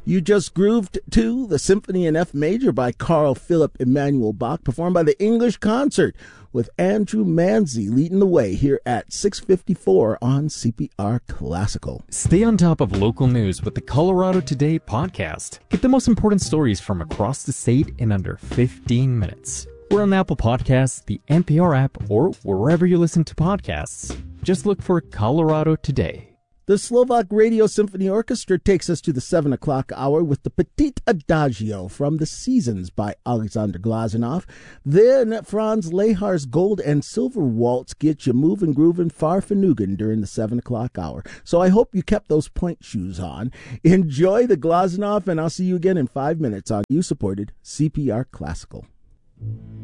You just grooved to the Symphony in F Major by Carl Philipp Emanuel Bach, performed by the English Concert, with Andrew Manzi leading the way here at 6:54 on CPR Classical. Stay on top of local news with the Colorado Today podcast. Get the most important stories from across the state in under 15 minutes. We're on Apple Podcasts, the NPR app, or wherever you listen to podcasts. Just look for Colorado Today. The Slovak Radio Symphony Orchestra takes us to the 7 o'clock hour with the Petit Adagio from The Seasons by Alexander Glazunov. Then Franz Lehar's Gold and Silver Waltz gets you moving, grooving, farfanugan during the 7 o'clock hour. So I hope you kept those point shoes on. Enjoy the Glazunov, and I'll see you again in 5 minutes on You-Supported CPR Classical.